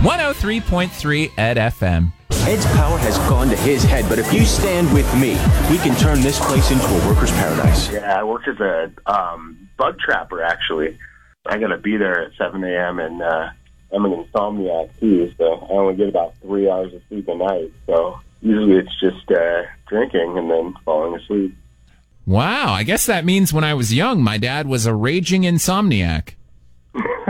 103.3 Ed FM. Ed's power has gone to his head, but if you stand with me, we can turn this place into a worker's paradise. Yeah, I work as a bug trapper, actually. I got to be there at 7 a.m., and I'm an insomniac, too, so I only get about 3 hours of sleep a night. So usually it's just drinking and then falling asleep. Wow, I guess that means when I was young, my dad was a raging insomniac.